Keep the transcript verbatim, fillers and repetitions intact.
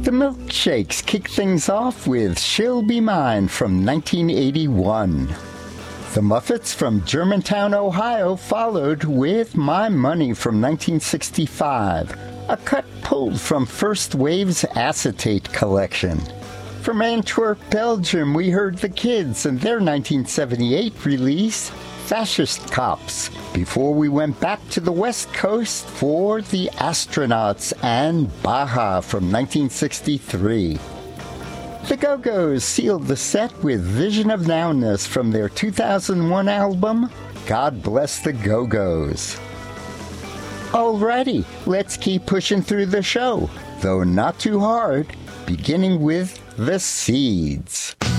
The Milkshakes kick things off with She'll Be Mine from nineteen eighty-one. The Muffets from Germantown, Ohio followed with My Money from nineteen sixty-five, a cut pulled from First Wave's Acetate collection. From Antwerp, Belgium, we heard The Kids and their nineteen seventy-eight release, Fascist Cops, before we went back to the West Coast for The Astronauts and Baja from nineteen sixty-three. The Go-Go's sealed the set with Vision of Nowness from their two thousand one album, God Bless the Go-Go's. Alrighty, let's keep pushing through the show, though not too hard, beginning with The Seeds.